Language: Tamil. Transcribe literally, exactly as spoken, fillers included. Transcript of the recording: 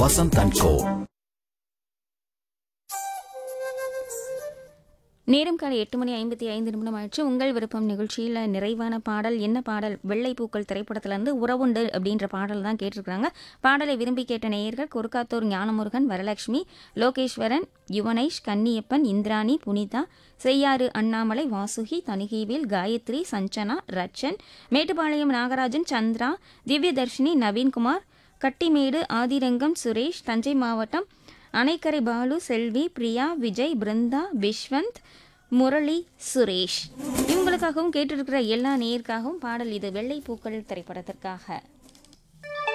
வசந்த் அண்ட் கோ. நேரம் காலை எட்டு மணி ஐம்பத்தி ஐந்து நிமிடம் ஆயிடுச்சு. உங்கள் விருப்பம் நிகழ்ச்சியில் நிறைவான பாடல் என்ன பாடல்? வெள்ளை பூக்கள் திரைப்படத்திலிருந்து உறவுண்டு அப்படின்ற பாடல் தான் கேட்டிருக்கிறாங்க. பாடலை விரும்பி கேட்ட நேயர்கள் கொருக்காத்தூர் ஞானமுருகன், வரலட்சுமி, லோகேஸ்வரன், யுவனேஷ், கன்னியப்பன், இந்திராணி, புனிதா, செய்யாறு அண்ணாமலை, வாசுகி, தனிகீவேல், காயத்ரி, சஞ்சனா, ரச்சன், மேட்டுப்பாளையம் நாகராஜன், சந்திரா, திவ்யதர்ஷினி, நவீன்குமார், கட்டிமேடு, ஆதிரங்கம், சுரேஷ், தஞ்சை மாவட்டம் அணைக்கரை பாலு, செல்வி, பிரியா, விஜய், பிருந்தா, விஸ்வந்த், முரளி, சுரேஷ் இவங்களுக்காகவும் கேட்டிருக்கிற எல்லா நேயருக்காகவும் பாடல் இது வெள்ளை பூக்கள் திரைப்படத்திற்காக.